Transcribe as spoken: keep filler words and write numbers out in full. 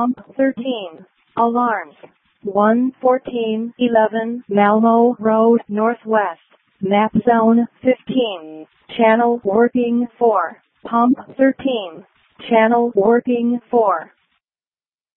Pump thirteen. Alarms. one fourteen eleven Malmo Road Northwest. Map Zone fifteen. Channel working four. Pump thirteen. Channel working four.